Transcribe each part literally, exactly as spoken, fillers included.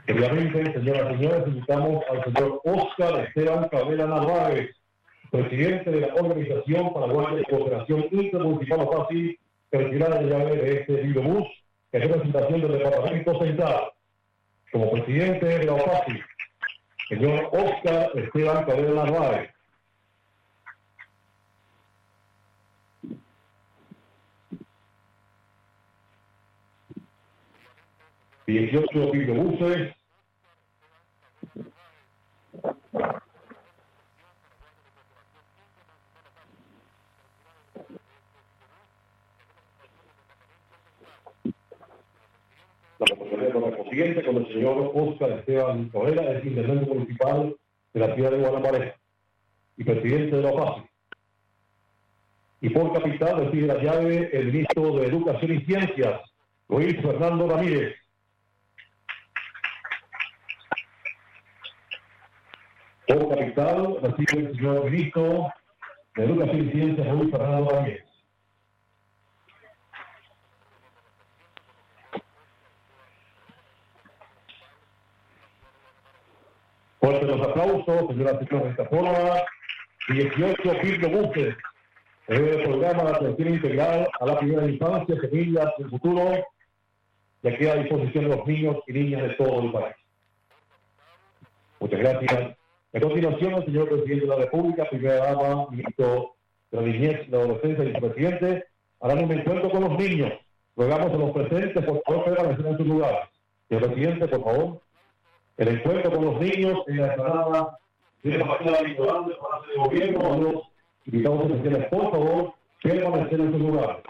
Obviamente, señoras y señores, invitamos al señor Óscar Esteban Cabrera Narváez, presidente de la Organización Paraguaya de Cooperación Intermunicipal Fácil, que retirará la llave de este bibliobús en representación del Departamento Central. Como presidente de la OFACI, señor Óscar Esteban Cabrera Narváez. dieciocho bibliobuses. La responsabilidad correspondiente con el señor Óscar Esteban Cabrera, es intendente municipal de la ciudad de Guanapare y presidente de la OFACI. Y por capital recibe la llave el ministro de Educación y Ciencias, Luis Fernando Ramírez. Por capital recibe el señor ministro de Educación y Ciencias, Luis Fernando Ramírez. Fuerte los aplausos, señoras y señores, de esta forma, dieciocho bibliobuses el programa de atención integral a la primera infancia, semillas del futuro, ya queda a disposición de los niños y niñas de todo el país. Muchas gracias. A continuación, el señor presidente de la República, primera dama, ministro de la Niñez, la Adolescencia y vicepresidente, harán un encuentro con los niños. Rogamos a los presentes, por favor, permanecer en sus lugares. Señor presidente, por favor. El encuentro con los niños en la explanada de la Facultad de Palacio de Gobierno, a los invitados especiales, por favor, permanecer en sus lugares.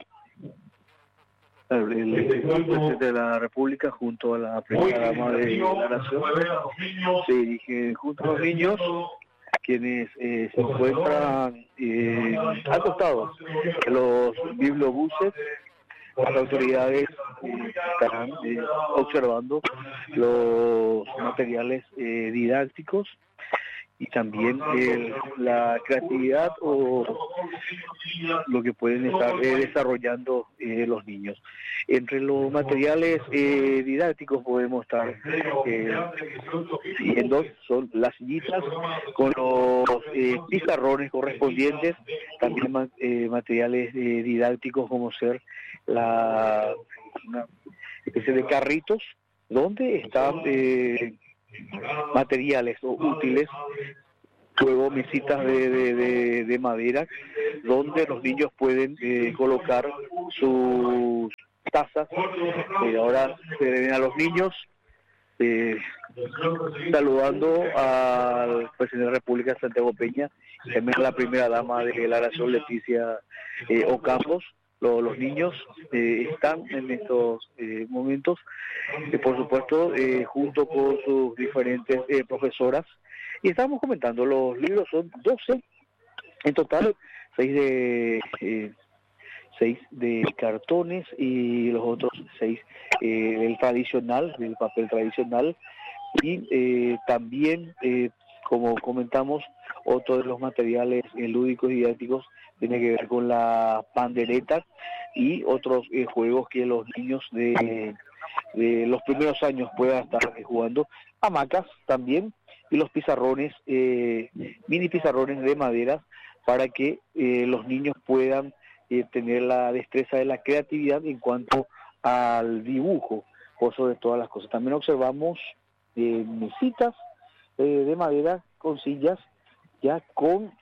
El, el, el presidente de la República junto a la primera dama de la Nación se dirige junto a los niños, quienes eh, se encuentran eh, acostados en los bibliobuses. Las autoridades eh, estarán eh, observando los materiales eh, didácticos y también eh, la creatividad o lo que pueden estar eh, desarrollando eh, los niños. Entre los materiales eh, didácticos podemos estar eh, siguiendo, son las sillitas con los eh, pizarrones correspondientes, también ma eh, materiales eh, didácticos como ser la una especie de carritos donde están eh, materiales o útiles, luego mesitas de, de, de, de madera donde los niños pueden eh, colocar sus tazas. Eh, ahora se ven a los niños eh, saludando al presidente de la República, Santiago Peña, y también a la primera dama de la Nación, Leticia eh, Ocampos. Los, los niños eh, están en estos eh, momentos, eh, por supuesto, eh, junto con sus diferentes eh, profesoras. Y estamos comentando, los libros son doce en total, seis de eh, seis de cartones y los otros seis eh, del tradicional, del papel tradicional. Y eh, también, eh, como comentamos, otro de los materiales eh, lúdicos y didácticos tiene que ver con la pandereta y otros eh, juegos que los niños de, de los primeros años puedan estar eh, jugando. Hamacas también, y los pizarrones, eh, mini pizarrones de madera, para que eh, los niños puedan eh, tener la destreza de la creatividad en cuanto al dibujo, por sobre todas las cosas. También observamos eh, mesitas eh, de madera con sillas, ya con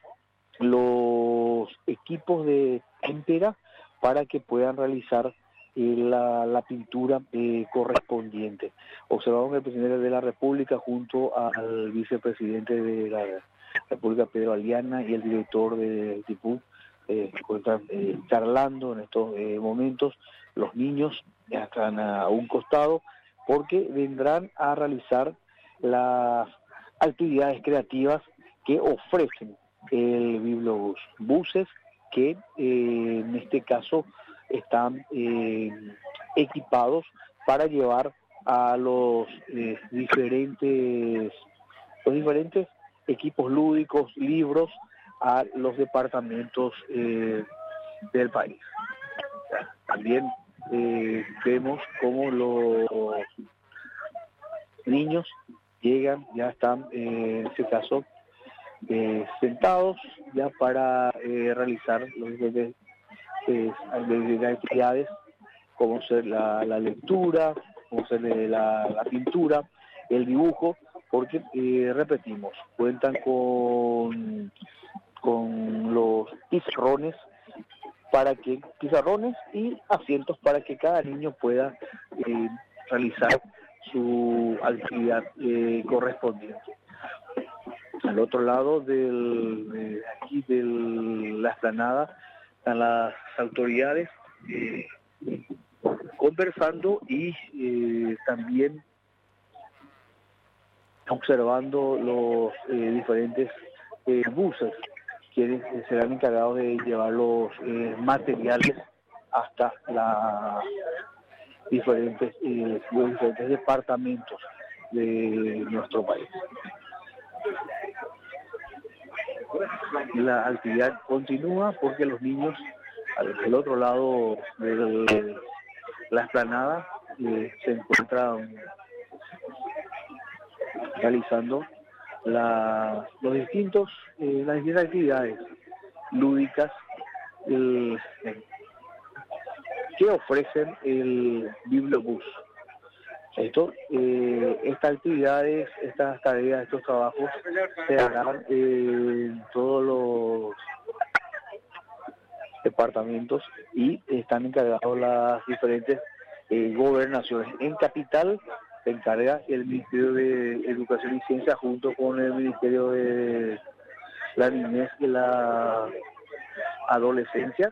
los equipos de témpera para que puedan realizar eh, la, la pintura eh, correspondiente. Observamos que el presidente de la República junto a, al vicepresidente de la República, Pedro Aliana, y el director de Tipú eh, se encuentran eh, charlando en estos eh, momentos. Los niños ya están a un costado porque vendrán a realizar las actividades creativas que ofrecen el bibliobús. Buses que eh, en este caso están eh, equipados para llevar a los eh, diferentes los diferentes equipos lúdicos, libros, a los departamentos eh, del país. También eh, vemos cómo los niños llegan, ya están, eh, en este caso, eh, sentados ya para eh, realizar los diferentes eh, actividades, como ser la, la lectura, como ser la, la pintura, el dibujo, porque, eh, repetimos, cuentan con, con los pizarrones, para que pizarrones y asientos para que cada niño pueda eh, realizar su actividad eh, correspondiente. Al otro lado del, de aquí de la explanada están las autoridades eh, conversando y eh, también observando los eh, diferentes eh, buses quienes serán encargados de llevar los eh, materiales hasta la diferentes, eh, los diferentes departamentos de nuestro país. La actividad continúa porque los niños al otro lado de la explanada eh, se encuentran realizando la, los distintos, eh, las distintas actividades lúdicas eh, que ofrecen el Bibliobús. Esto, eh, estas actividades, estas tareas, estos trabajos se harán en todos los departamentos y están encargados las diferentes eh, gobernaciones. En Capital se encarga el Ministerio de Educación y Ciencia junto con el Ministerio de la Niñez y la Adolescencia.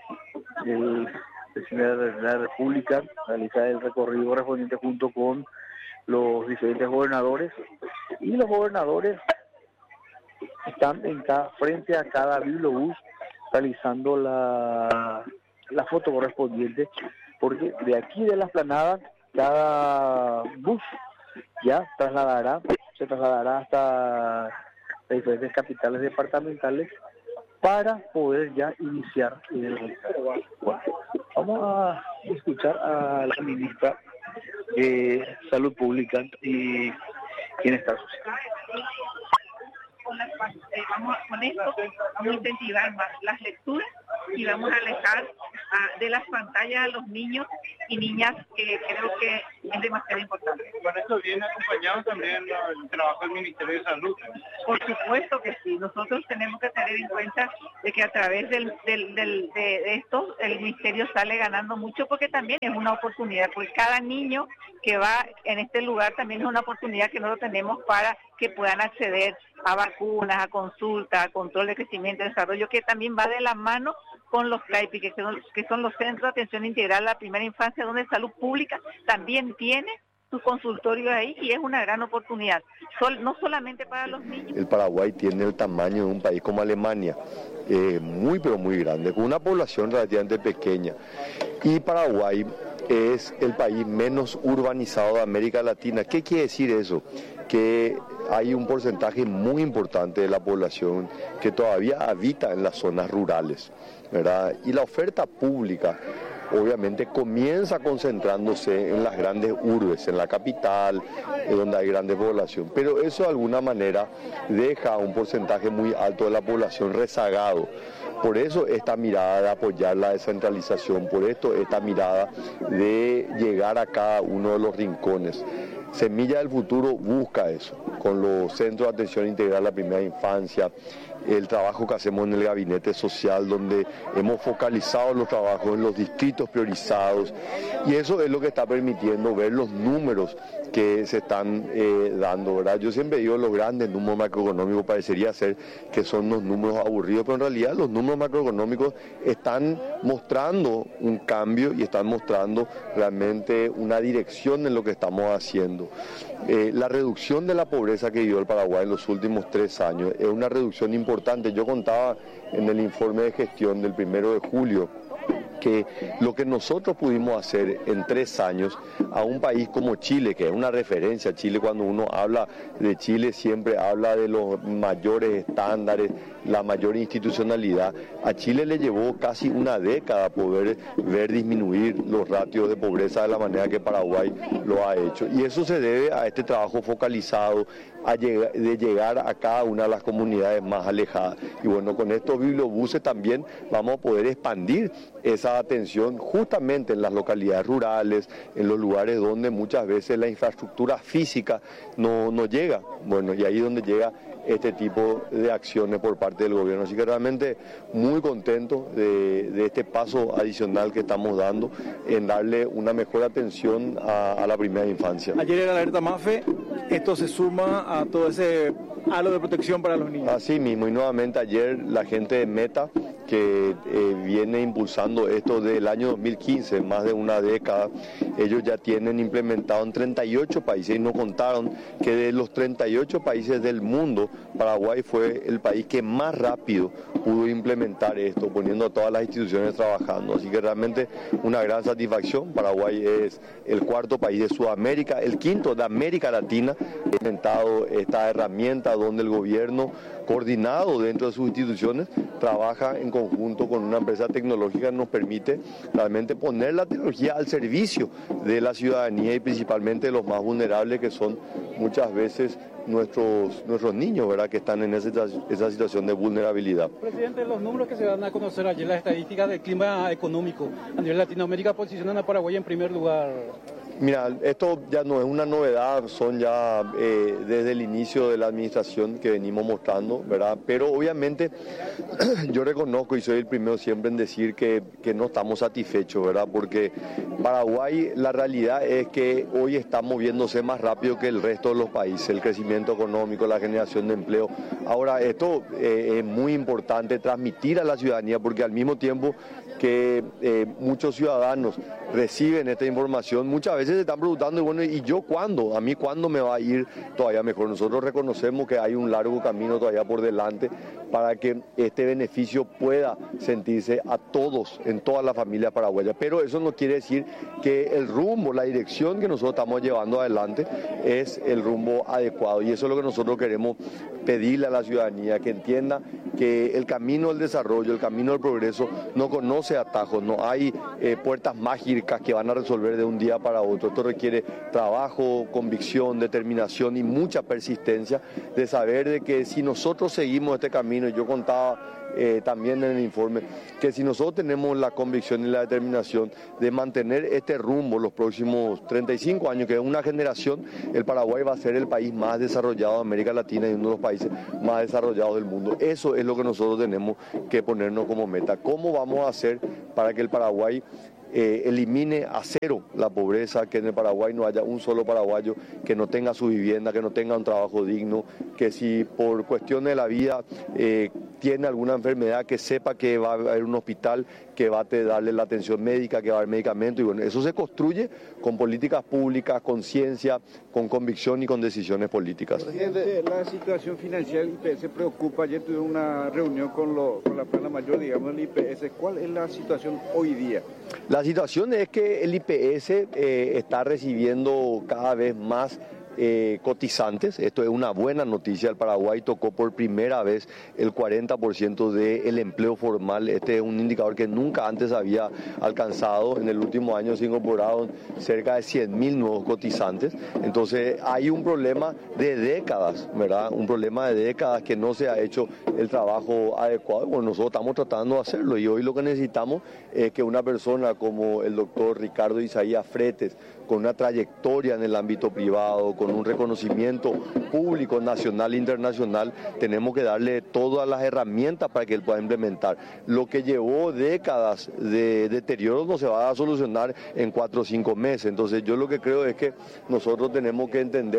El presidente de la República realiza el recorrido correspondiente junto con los diferentes gobernadores y los gobernadores están en cada, frente a cada bibliobús realizando la, la foto correspondiente, porque de aquí de la explanada cada bus ya trasladará, se trasladará hasta las diferentes capitales departamentales para poder ya iniciar el... Bueno, vamos a escuchar a la ministra de Salud Pública y quién está asociado. Con, la, eh, vamos, con esto vamos a incentivar más las lecturas y vamos a alejar a, de las pantallas a los niños y niñas, que creo que es demasiado importante. Con esto viene acompañado también el trabajo del Ministerio de Salud. Por supuesto que sí, nosotros tenemos que tener en cuenta de que a través del, del, del, de, de esto el Ministerio sale ganando mucho, porque también es una oportunidad, porque cada niño que va en este lugar también es una oportunidad que nosotros tenemos para que puedan acceder a vacunas, a consultas, a control de crecimiento y desarrollo, que también va de la mano con los C A I P I, que son, que son los Centros de Atención Integral a la Primera Infancia, donde Salud Pública también tiene sus consultorios ahí, y es una gran oportunidad, Sol, no solamente para los niños. El Paraguay tiene el tamaño de un país como Alemania, eh, muy pero muy grande, con una población relativamente pequeña, y Paraguay es el país menos urbanizado de América Latina. ¿Qué quiere decir eso? Que hay un porcentaje muy importante de la población que todavía habita en las zonas rurales, ¿verdad? Y la oferta pública obviamente comienza concentrándose en las grandes urbes, en la capital, donde hay grande población, pero eso de alguna manera deja un porcentaje muy alto de la población rezagado. Por eso esta mirada de apoyar la descentralización, por esto esta mirada de llegar a cada uno de los rincones. Semilla del Futuro busca eso, con los centros de atención integral a la primera infancia, el trabajo que hacemos en el gabinete social, donde hemos focalizado los trabajos en los distritos priorizados, y eso es lo que está permitiendo ver los números que se están eh, dando, ¿verdad? Yo siempre digo, los grandes números macroeconómicos parecería ser que son unos números aburridos, pero en realidad los números macroeconómicos están mostrando un cambio y están mostrando realmente una dirección en lo que estamos haciendo. Eh, la reducción de la pobreza que vivió el Paraguay en los últimos tres años es una reducción importante. Yo contaba en el informe de gestión del primero de julio que lo que nosotros pudimos hacer en tres años a un país como Chile, que es una referencia. Chile, cuando uno habla de Chile, siempre habla de los mayores estándares, la mayor institucionalidad. A Chile le llevó casi una década poder ver disminuir los ratios de pobreza de la manera que Paraguay lo ha hecho. Y eso se debe a este trabajo focalizado, a llegar, de llegar a cada una de las comunidades más alejadas. Y bueno, con estos bibliobuses también vamos a poder expandir esa atención justamente en las localidades rurales, en los lugares donde muchas veces la infraestructura física no, no llega. Bueno, y ahí es donde llega este tipo de acciones por parte del gobierno. Así que realmente muy contento de, de este paso adicional que estamos dando en darle una mejor atención a, a la primera infancia. Ayer era la alerta MAFE, esto se suma a todo ese halo de protección para los niños. Así mismo, y nuevamente ayer la gente de Meta, que eh, viene impulsando esto desde el año dos mil quince, más de una década, ellos ya tienen implementado en treinta y ocho países y nos contaron que de los treinta y ocho países del mundo, Paraguay fue el país que más rápido pudo implementar esto, poniendo a todas las instituciones trabajando. Así que realmente una gran satisfacción. Paraguay es el cuarto país de Sudamérica, el quinto de América Latina, que ha implementado esta herramienta donde el gobierno, coordinado dentro de sus instituciones, trabaja en conjunto con una empresa tecnológica que nos permite realmente poner la tecnología al servicio de la ciudadanía y principalmente de los más vulnerables, que son muchas veces nuestros nuestros niños, ¿verdad?, que están en esa, esa situación de vulnerabilidad. Presidente, los números que se van a conocer ayer, las estadísticas del clima económico a nivel de Latinoamérica, posicionan a Paraguay en primer lugar. Mira, esto ya no es una novedad, son ya eh, desde el inicio de la administración que venimos mostrando, ¿verdad? Pero obviamente yo reconozco y soy el primero siempre en decir que, que no estamos satisfechos, ¿verdad? Porque Paraguay, la realidad es que hoy está moviéndose más rápido que el resto de los países, el crecimiento económico, la generación de empleo. Ahora, esto eh, es muy importante transmitir a la ciudadanía, porque al mismo tiempo que eh, muchos ciudadanos reciben esta información, muchas veces se están preguntando, y bueno, ¿y yo cuándo? ¿A mí cuándo me va a ir todavía mejor? Nosotros reconocemos que hay un largo camino todavía por delante para que este beneficio pueda sentirse a todos, en todas las familias paraguayas. Pero eso no quiere decir que el rumbo, la dirección que nosotros estamos llevando adelante es el rumbo adecuado. Y eso es lo que nosotros queremos pedirle a la ciudadanía, que entienda que el camino del desarrollo, el camino del progreso no conoce atajos, no hay eh, puertas mágicas que van a resolver de un día para otro. Esto requiere trabajo, convicción, determinación y mucha persistencia de saber de que si nosotros seguimos este camino, y yo contaba Eh, también en el informe, que si nosotros tenemos la convicción y la determinación de mantener este rumbo los próximos treinta y cinco años, que es una generación, el Paraguay va a ser el país más desarrollado de América Latina y uno de los países más desarrollados del mundo. Eso es lo que nosotros tenemos que ponernos como meta. ¿Cómo vamos a hacer para que el Paraguay Eh, elimine a cero la pobreza, que en el Paraguay no haya un solo paraguayo que no tenga su vivienda, que no tenga un trabajo digno, que si por cuestiones de la vida eh, tiene alguna enfermedad, que sepa que va a haber un hospital que va a darle la atención médica, que va a haber medicamentos? Y bueno, eso se construye con políticas públicas, con ciencia, con convicción y con decisiones políticas. Presidente, la situación financiera del I P S preocupa. Ayer tuve una reunión con, lo, con la plana mayor, digamos, del I P S. ¿Cuál es la situación hoy día? La situación es que el I P S eh, está recibiendo cada vez más Eh, cotizantes. Esto es una buena noticia. El Paraguay tocó por primera vez el cuarenta por ciento del empleo formal. Este es un indicador que nunca antes había alcanzado. En el último año se incorporaron cerca de cien mil nuevos cotizantes. Entonces hay un problema de décadas, ¿verdad? Un problema de décadas que no se ha hecho el trabajo adecuado. Bueno, nosotros estamos tratando de hacerlo, y hoy lo que necesitamos es que una persona como el doctor Ricardo Isaías Fretes, con una trayectoria en el ámbito privado, con un reconocimiento público, nacional e internacional, tenemos que darle todas las herramientas para que él pueda implementar. Lo que llevó décadas de deterioro no se va a solucionar en cuatro o cinco meses. Entonces yo lo que creo es que nosotros tenemos que entender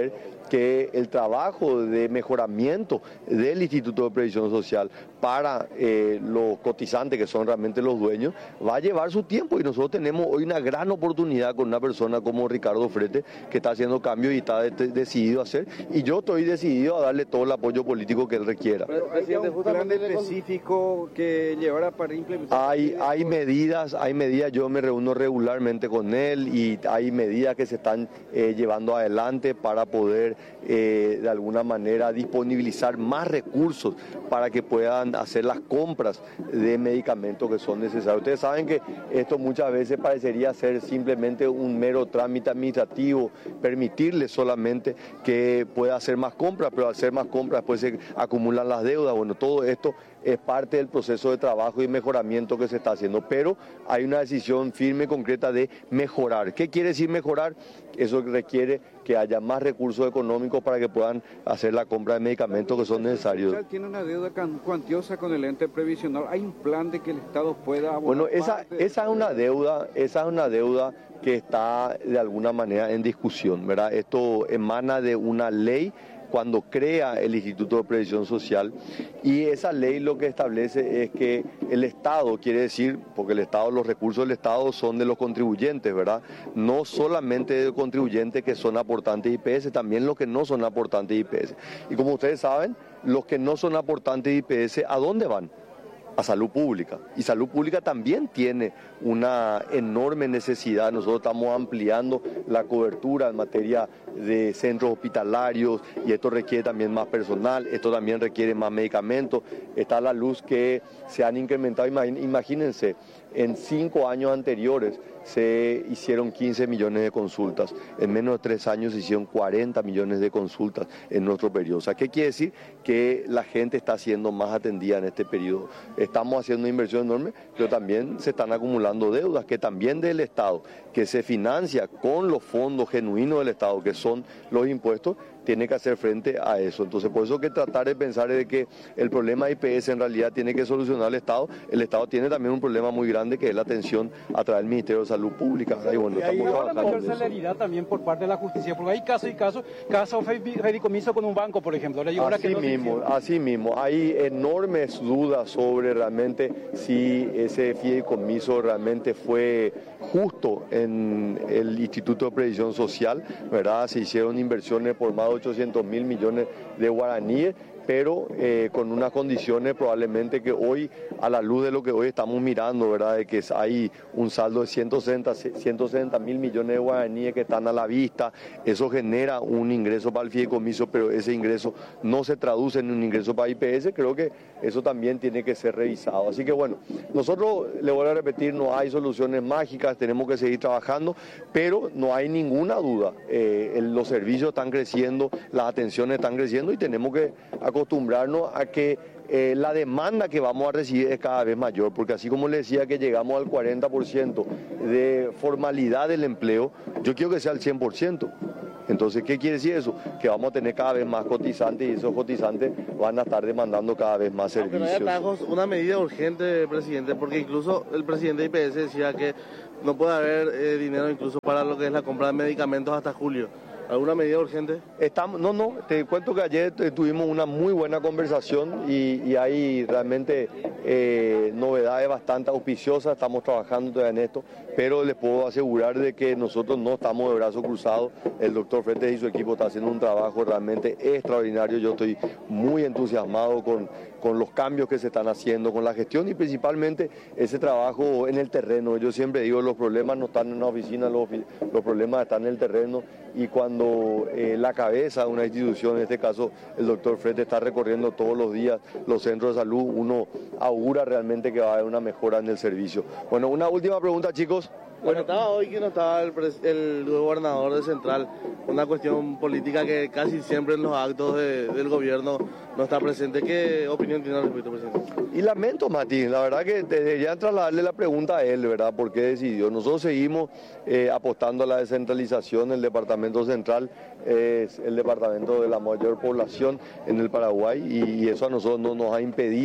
que el trabajo de mejoramiento del Instituto de Previsión Social para eh, los cotizantes, que son realmente los dueños, va a llevar su tiempo, y nosotros tenemos hoy una gran oportunidad con una persona como Ricardo Frete, que está haciendo cambios y está de decidido a hacer, y yo estoy decidido a darle todo el apoyo político que él requiera. Pero, presidente, ¿un plan específico que llevara para implementar? Hay, hay medidas, hay medidas, yo me reúno regularmente con él y hay medidas que se están eh, llevando adelante para poder eh, de alguna manera disponibilizar más recursos para que puedan hacer las compras de medicamentos que son necesarios. Ustedes saben que esto muchas veces parecería ser simplemente un mero trámite administrativo, permitirle solamente que pueda hacer más compras, pero al hacer más compras después se acumulan las deudas. Bueno, todo esto es parte del proceso de trabajo y mejoramiento que se está haciendo, pero hay una decisión firme y concreta de mejorar. ¿Qué quiere decir mejorar? Eso requiere que haya más recursos económicos para que puedan hacer la compra de medicamentos que son necesarios. Tiene una deuda cuantiosa con el ente previsional. ¿Hay un plan de que el Estado pueda abonar? Bueno, esa, esa es una deuda, esa es una deuda que está de alguna manera en discusión, ¿verdad? Esto emana de una ley cuando crea el Instituto de Previsión Social, y esa ley lo que establece es que el Estado, quiere decir, porque el Estado, los recursos del Estado son de los contribuyentes, ¿verdad? No solamente de los contribuyentes que son aportantes de I P S, también los que no son aportantes de I P S. Y como ustedes saben, los que no son aportantes de I P S, ¿a dónde van? A salud pública, y salud pública también tiene una enorme necesidad. Nosotros estamos ampliando la cobertura en materia de centros hospitalarios, y esto requiere también más personal, esto también requiere más medicamentos. Está la luz que se han incrementado, imagínense, en cinco años anteriores se hicieron quince millones de consultas, en menos de tres años se hicieron cuarenta millones de consultas en nuestro periodo. O sea, ¿qué quiere decir? Que la gente está siendo más atendida en este periodo. Estamos haciendo una inversión enorme, pero también se están acumulando deudas, que también del Estado, que se financia con los fondos genuinos del Estado, que son los impuestos, tiene que hacer frente a eso. Entonces, por eso que tratar de pensar de que el problema de I P S en realidad tiene que solucionar el Estado. El Estado tiene también un problema muy grande, que es la atención a través del Ministerio de Salud Pública. Y bueno, y hay estamos una mayor celeridad también por parte de la justicia, porque hay casos y casos, casos de fideicomiso con un banco, por ejemplo. Así que no mismo, así mismo. Hay enormes dudas sobre realmente si ese fideicomiso realmente fue justo en el Instituto de Previsión Social, ¿verdad? Se hicieron inversiones por más de ochocientos mil millones de guaraníes, pero eh, con unas condiciones probablemente que hoy, a la luz de lo que hoy estamos mirando, ¿verdad?, de que hay un saldo de ciento sesenta mil millones de guaraníes que están a la vista, eso genera un ingreso para el fideicomiso, pero ese ingreso no se traduce en un ingreso para I P S. Creo que eso también tiene que ser revisado. Así que bueno, nosotros, le voy a repetir, no hay soluciones mágicas, tenemos que seguir trabajando, pero no hay ninguna duda, eh, el, los servicios están creciendo, las atenciones están creciendo, y tenemos que acostumbrarnos a que eh, la demanda que vamos a recibir es cada vez mayor, porque así como le decía que llegamos al cuarenta por ciento de formalidad del empleo, yo quiero que sea el cien por ciento. Entonces, ¿qué quiere decir eso? Que vamos a tener cada vez más cotizantes, y esos cotizantes van a estar demandando cada vez más servicios. Aunque no haya atajos, una medida urgente, presidente, porque incluso el presidente de I P S decía que no puede haber eh, dinero incluso para lo que es la compra de medicamentos hasta julio. ¿Alguna medida urgente? Estamos, no, no, te cuento que ayer tuvimos una muy buena conversación y, y hay realmente eh, novedades bastante auspiciosas, estamos trabajando todavía en esto, pero les puedo asegurar de que nosotros no estamos de brazos cruzados. El doctor Frete y su equipo están haciendo un trabajo realmente extraordinario. Yo estoy muy entusiasmado con, con los cambios que se están haciendo, con la gestión y principalmente ese trabajo en el terreno. Yo siempre digo, los problemas no están en una oficina, los, los problemas están en el terreno, y cuando eh, la cabeza de una institución, en este caso el doctor Frete, está recorriendo todos los días los centros de salud, uno augura realmente que va a haber una mejora en el servicio. Bueno, una última pregunta, chicos. Bueno, estaba hoy que no estaba el, el gobernador de Central, una cuestión política que casi siempre en los actos de, del gobierno no está presente. ¿Qué opinión tiene al respecto, presidente? Y lamento, Mati, la verdad que deberían trasladarle la pregunta a él, ¿verdad? ¿Por qué decidió? Nosotros seguimos eh, apostando a la descentralización. El departamento central es el departamento de la mayor población en el Paraguay, y, y eso a nosotros no nos ha impedido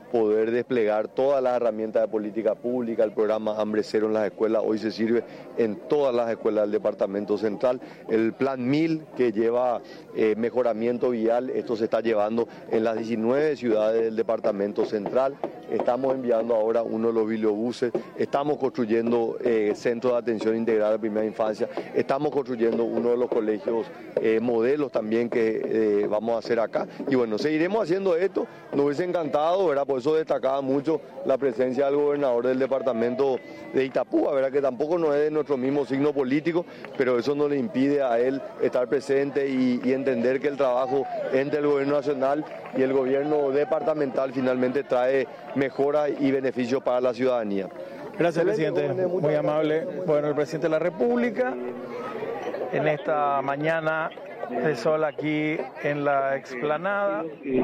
poder desplegar todas las herramientas de política pública. El programa Hambre Cero en las escuelas hoy se sirve en todas las escuelas del Departamento Central. El Plan Mil, que lleva eh, mejoramiento vial, esto se está llevando en las diecinueve ciudades del Departamento Central. Estamos enviando ahora uno de los bibliobuses, estamos construyendo eh, centros de atención integral de primera infancia, estamos construyendo uno de los colegios eh, modelos también que eh, vamos a hacer acá. Y bueno, seguiremos haciendo esto. Nos hubiese encantado, ¿verdad? Por eso destacaba mucho la presencia del gobernador del departamento de Itapúa, ¿verdad? Que tampoco no es de nuestro mismo signo político, pero eso no le impide a él estar presente y, y entender que el trabajo entre el gobierno nacional y el gobierno departamental finalmente trae mejora y beneficio para la ciudadanía. Gracias, presidente. Muy amable. Bueno, el presidente de la República, en esta mañana de sol aquí en la explanada.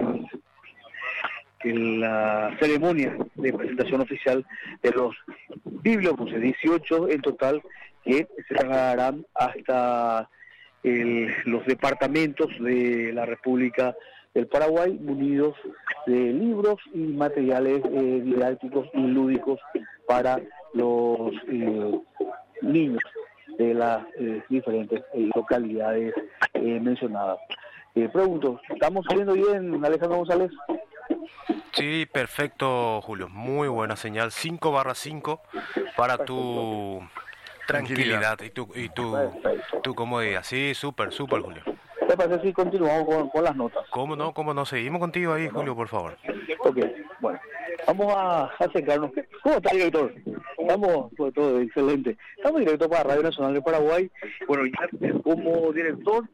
En la ceremonia de presentación oficial de los bibliobuses, dieciocho en total, que se trasladarán hasta el, los departamentos de la República del Paraguay, munidos de libros y materiales eh, didácticos y lúdicos para los eh, niños de las eh, diferentes eh, localidades eh, mencionadas. Eh, pregunto, ¿estamos saliendo bien, Alejandro González? Sí, perfecto, Julio. Muy buena señal. cinco barra cinco para tu tranquilidad y tu, y tu, tu comodidad. Sí, súper, súper, Julio. ¿Qué pasa si continuamos con, con las notas? ¿Cómo no? ¿Cómo no? Seguimos contigo ahí, Julio, por favor. Ok, bueno. Vamos a acercarnos. ¿Cómo está, director? Estamos, por todo, excelente. Estamos directo para Radio Nacional de Paraguay. Bueno, ya como director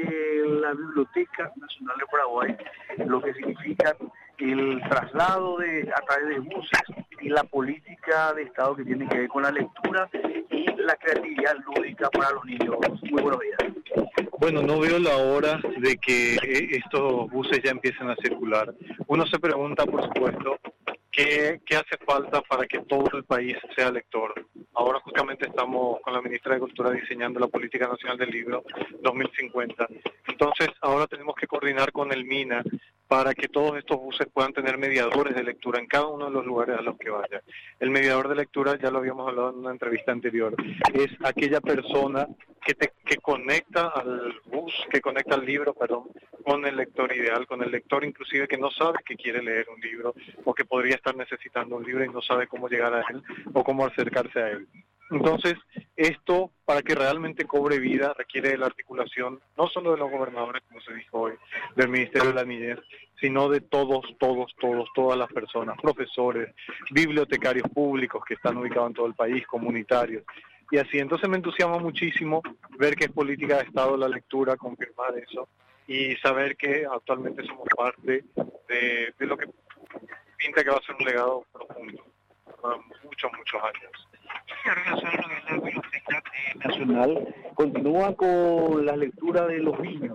de la Biblioteca Nacional de Paraguay, lo que significa el traslado de a través de buses y la política de Estado que tiene que ver con la lectura y la creatividad lúdica para los niños. Muy buenos días. Bueno, no veo la hora de que estos buses ya empiecen a circular. Uno se pregunta, por supuesto, ¿qué, qué hace falta para que todo el país sea lector? Ahora justamente estamos con la ministra de Cultura diseñando la Política Nacional del Libro dos mil cincuenta. Entonces, ahora tenemos que coordinar con el MINA para que todos estos buses puedan tener mediadores de lectura en cada uno de los lugares a los que vayan. El mediador de lectura, ya lo habíamos hablado en una entrevista anterior, es aquella persona que te que conecta al bus, que conecta al libro, perdón, con el lector ideal, con el lector inclusive que no sabe que quiere leer un libro o que podría estar necesitando un libro y no sabe cómo llegar a él o cómo acercarse a él. Entonces, esto, para que realmente cobre vida, requiere de la articulación, no solo de los gobernadores, como se dijo hoy, del Ministerio de la Niñez, sino de todos, todos, todos, todas las personas, profesores, bibliotecarios públicos que están ubicados en todo el país, comunitarios, y así. Entonces me entusiasma muchísimo ver que es política de Estado la lectura, confirmar eso, y saber que actualmente somos parte de, de lo que pinta que va a ser un legado profundo para muchos, muchos años. En relación a lo que es la Biblioteca Nacional, continúa con la lectura de los niños,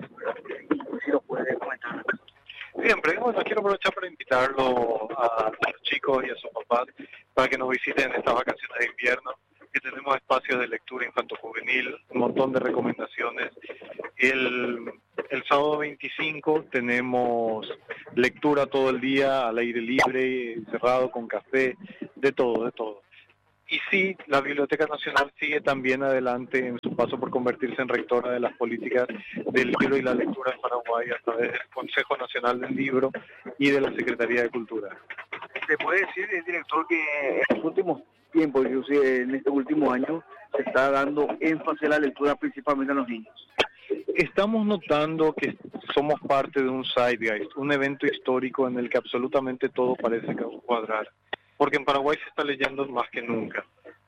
si lo puede comentar. Siempre, bueno, quiero aprovechar para invitarlo a los chicos y a sus papás para que nos visiten en estas vacaciones de invierno, que tenemos espacios de lectura infanto-juvenil, un montón de recomendaciones. El, el sábado veinticinco tenemos lectura todo el día, al aire libre, cerrado, con café, de todo, de todo. Y sí, la Biblioteca Nacional sigue también adelante en su paso por convertirse en rectora de las políticas del libro y la lectura en Paraguay a través del Consejo Nacional del Libro y de la Secretaría de Cultura. ¿Se puede decir, director, que en los últimos tiempos, inclusive en este último año, se está dando énfasis a la lectura principalmente a los niños? Estamos notando que somos parte de un zeitgeist, un evento histórico en el que absolutamente todo parece cuadrar. Porque en Paraguay se está leyendo más que nunca.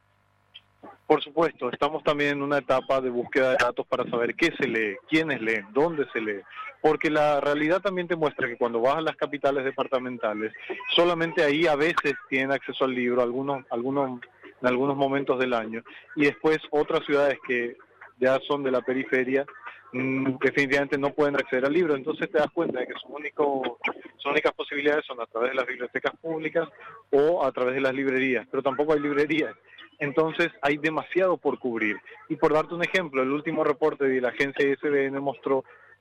Por supuesto, estamos también en una etapa de búsqueda de datos para saber qué se lee, quiénes leen, dónde se lee. Porque la realidad también te muestra que cuando vas a las capitales departamentales, solamente ahí a veces tienen acceso al libro, algunos, algunos, en algunos momentos del año. Y después otras ciudades que ya son de la periferia, definitivamente no pueden acceder al libro. Entonces te das cuenta de que su único, sus únicas posibilidades son a través de las bibliotecas públicas o a través de las librerías, pero tampoco hay librerías. Entonces hay demasiado por cubrir. Y por darte un ejemplo, el último reporte de la agencia I S B N mostró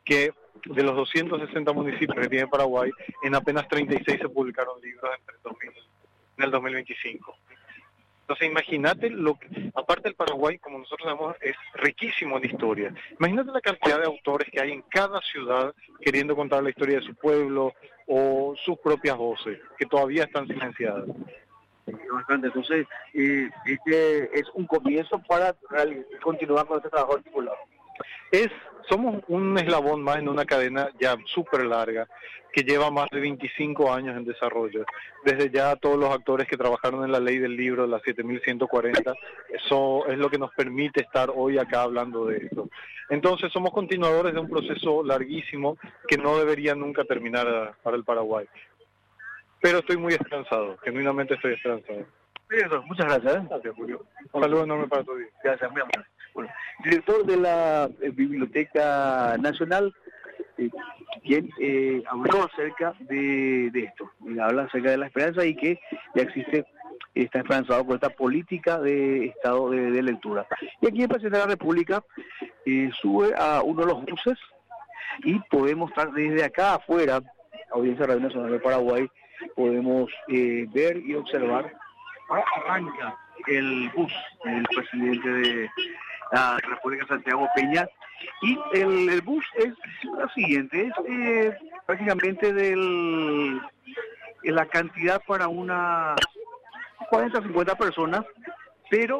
que de los doscientos sesenta municipios que tiene Paraguay, en apenas treinta y seis se publicaron libros entre el dos mil, en el dos mil veinticinco. Entonces imagínate, lo que, aparte del Paraguay, como nosotros sabemos, es riquísimo en historia. Imagínate la cantidad de autores que hay en cada ciudad queriendo contar la historia de su pueblo o sus propias voces, que todavía están silenciadas. Bastante. Entonces, eh, este es un comienzo para continuar con este trabajo articulado. Es, somos un eslabón más en una cadena ya súper larga, que lleva más de veinticinco años en desarrollo. Desde ya todos los actores que trabajaron en la ley del libro, la siete mil ciento cuarenta, eso es lo que nos permite estar hoy acá hablando de esto. Entonces somos continuadores de un proceso larguísimo que no debería nunca terminar para el Paraguay. Pero estoy muy esperanzado, genuinamente estoy esperanzado. Muchas gracias. ¿eh? Gracias, Julio. Un saludo enorme para todos. Gracias, muy amable. Bueno, director de la eh, Biblioteca Nacional, eh, quien eh, habló acerca de, de esto, y habla acerca de la esperanza y que ya existe, está esperanzado con esta política de estado de, de lectura. Y aquí el presidente de la República eh, sube a uno de los buses y podemos estar desde acá afuera, Audiencia de Radio Nacional de Paraguay, podemos eh, ver y observar. Ahora arranca el bus, el presidente de la República, Santiago Peña, y el, el bus es la siguiente, es eh, prácticamente del, la cantidad para unas cuarenta a cincuenta personas, pero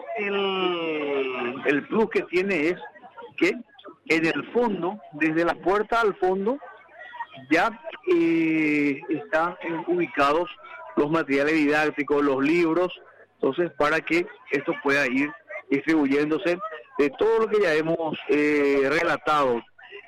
el, el plus que tiene es que en el fondo, desde la puerta al fondo, ya eh, están ubicados los materiales didácticos, los libros, entonces para que esto pueda ir distribuyéndose de todo lo que ya hemos eh, relatado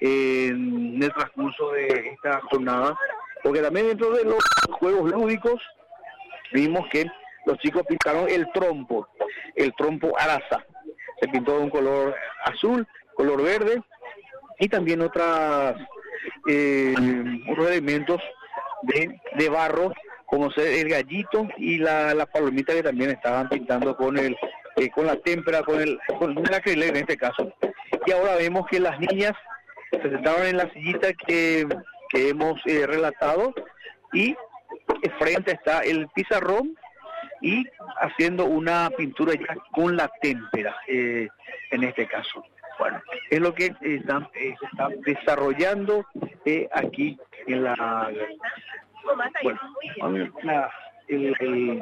en el transcurso de esta jornada, porque también dentro de los juegos lúdicos vimos que los chicos pintaron el trompo, el trompo araza, se pintó de un color azul, color verde, y también otras eh, otros elementos de, de barro, como ser el gallito y la, la palomita, que también estaban pintando con el eh, con la témpera, con el con el acrílico en este caso. Y ahora vemos que las niñas se sentaron en la sillita que, que hemos eh, relatado, y frente está el pizarrón y haciendo una pintura ya con la témpera, eh, en este caso. Bueno, es lo que están, eh, se está desarrollando eh, aquí en la... Bueno, la, el, el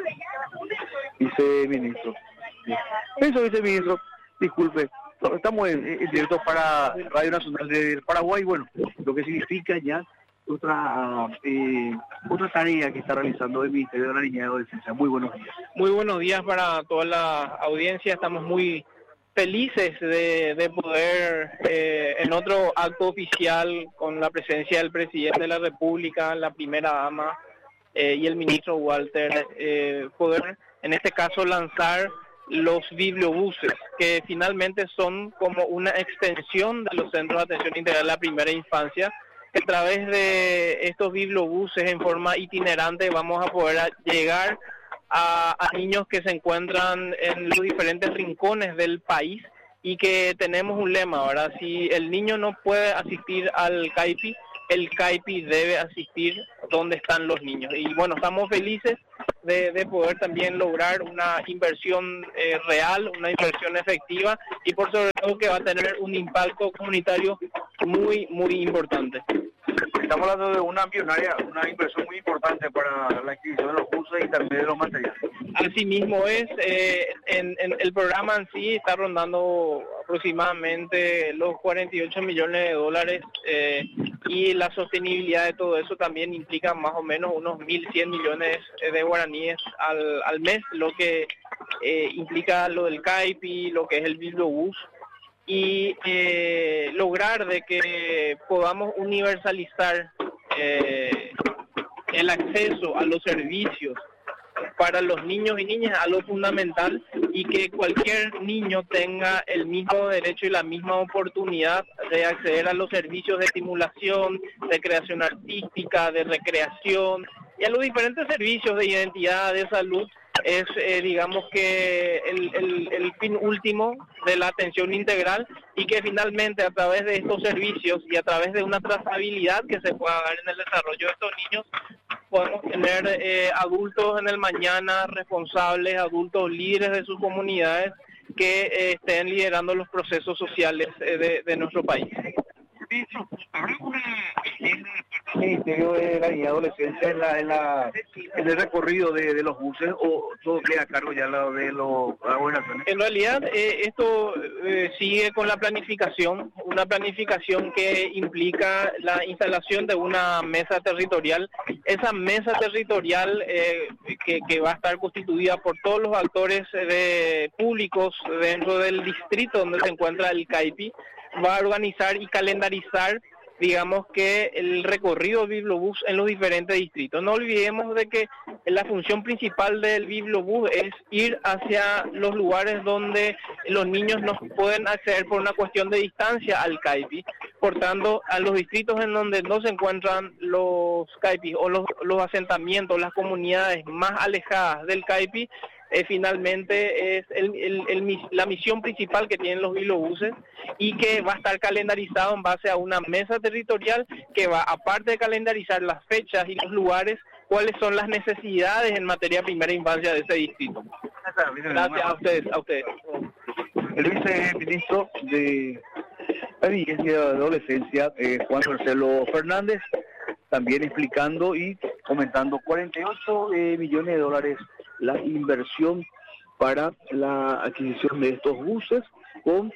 viceministro. Eso, viceministro, disculpe, estamos en, en directo para Radio Nacional del Paraguay, bueno, lo que significa ya otra eh, otra tarea que está realizando el Ministerio de la Niñez y Adolescencia. Muy buenos días. Muy buenos días para toda la audiencia, estamos muy felices de, de poder eh, en otro acto oficial, con la presencia del presidente de la República, la primera dama eh, y el ministro Walter, eh, poder en este caso lanzar los bibliobuses, que finalmente son como una extensión de los centros de atención integral de la primera infancia, que a través de estos bibliobuses en forma itinerante vamos a poder llegar A, a niños que se encuentran en los diferentes rincones del país, y que tenemos un lema, ¿verdad? Si el niño no puede asistir al CAIPI, el CAIPI debe asistir donde están los niños. Y bueno, estamos felices de, de poder también lograr una inversión eh, real, una inversión efectiva, y por sobre todo que va a tener un impacto comunitario muy, muy importante. Estamos hablando de una millonaria, una inversión muy importante para la adquisición de los buses y también de los materiales. Así mismo es, eh, en, en el programa en sí está rondando aproximadamente los cuarenta y ocho millones de dólares, eh, y la sostenibilidad de todo eso también implica más o menos unos mil cien millones de guaraníes al, al mes, lo que eh, implica lo del CAIPI, lo que es el bibliobús, y eh, lograr de que podamos universalizar eh, el acceso a los servicios para los niños y niñas, algo fundamental, y que cualquier niño tenga el mismo derecho y la misma oportunidad de acceder a los servicios de estimulación, de creación artística, de recreación, y a los diferentes servicios de identidad, de salud, es, eh, digamos que, el, el, el fin último de la atención integral, y que finalmente a través de estos servicios y a través de una trazabilidad que se pueda dar en el desarrollo de estos niños, podemos tener eh, adultos en el mañana responsables, adultos líderes de sus comunidades, que eh, estén liderando los procesos sociales eh, de, de nuestro país. ¿Habrá una Ministerio de la Niñez y Adolescencia en, la, en, la, en el recorrido de, de los buses, o todo queda a cargo ya la, de los, las gobernaciones? En realidad eh, esto eh, sigue con la planificación, una planificación que implica la instalación de una mesa territorial. Esa mesa territorial eh, que, que va a estar constituida por todos los actores de, públicos dentro del distrito donde se encuentra el CAIPI, va a organizar y calendarizar, digamos que el recorrido Bibliobús en los diferentes distritos. No olvidemos de que la función principal del Bibliobús es ir hacia los lugares donde los niños no pueden acceder por una cuestión de distancia al CAIPI. Por tanto, a los distritos en donde no se encuentran los CAIPI o los, los asentamientos, las comunidades más alejadas del CAIPI, Eh, finalmente es el, el, el, la misión principal que tienen los bibliobuses, y que va a estar calendarizado en base a una mesa territorial que va, aparte de calendarizar las fechas y los lugares, cuáles son las necesidades en materia de primera infancia de ese distrito. Gracias a ustedes. A ustedes. El viceministro de la Niñez y Adolescencia, eh, Juan Marcelo Fernández, también explicando y comentando cuarenta y ocho eh, millones de dólares la inversión para la adquisición de estos buses, con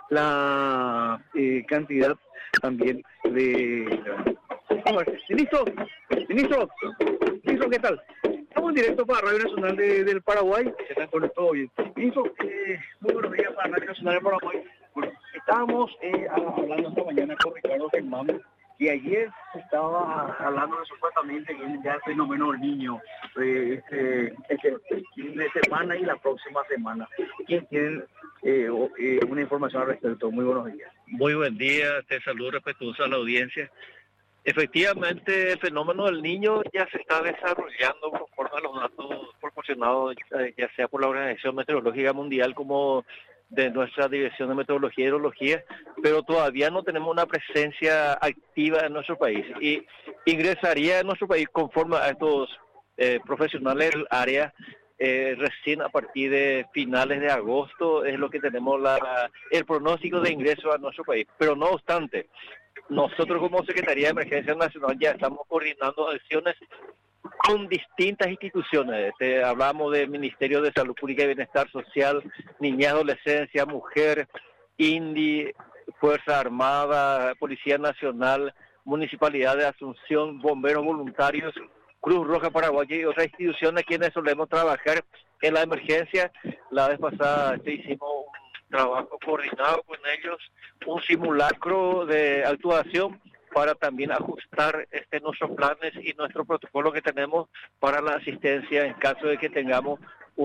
la eh, cantidad también de... A ver, ministro, ministro, ministro, ¿qué tal? Estamos en directo para Radio Nacional de, del Paraguay. ¿Qué tal? Bueno, todo bien. Ministro, eh, muy buenos días para Radio Nacional del Paraguay. Bueno, estábamos eh, hablando esta mañana con Ricardo Germán, y ayer estaba hablando de supuestamente que ya el fenómeno del niño eh, este, este fin de semana y la próxima semana. ¿Quién tiene eh, eh, una información al respecto? Muy buenos días. Muy buen día, te saludo respetuoso a la audiencia. Efectivamente, el fenómeno del niño ya se está desarrollando conforme a los datos proporcionados, ya sea por la Organización Meteorológica Mundial como de nuestra Dirección de Meteorología y Hidrología, pero todavía no tenemos una presencia activa en nuestro país, y ingresaría en nuestro país conforme a estos eh, profesionales del área eh, recién a partir de finales de agosto es lo que tenemos la, el pronóstico de ingreso a nuestro país. Pero no obstante, nosotros como Secretaría de Emergencia Nacional ya estamos coordinando acciones con distintas instituciones. Este, hablamos del Ministerio de Salud Pública y Bienestar Social, Niñez, Adolescencia, Mujer, I N D I, Fuerza Armada, Policía Nacional, Municipalidad de Asunción, Bomberos Voluntarios, Cruz Roja Paraguaya y otras instituciones quienes solemos trabajar en la emergencia. La vez pasada este, hicimos un trabajo coordinado con ellos, un simulacro de actuación para también ajustar este nuestros planes y nuestro protocolo que tenemos para la asistencia en caso de que tengamos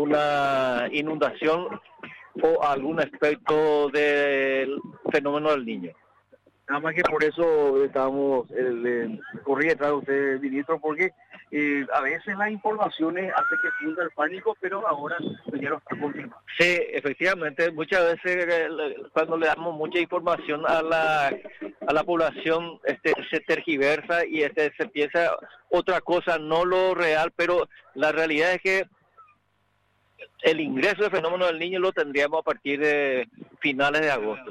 una inundación o algún aspecto del fenómeno del niño. Nada más que por eso estamos, eh, corrí detrás de usted, ministro, porque eh, a veces las informaciones hacen que funda el pánico, pero ahora ya lo está confirmando. Sí, efectivamente, muchas veces eh, cuando le damos mucha información a la a la población, este se tergiversa y este se piensa otra cosa, no lo real, pero la realidad es que el ingreso del fenómeno del niño lo tendríamos a partir de finales de agosto.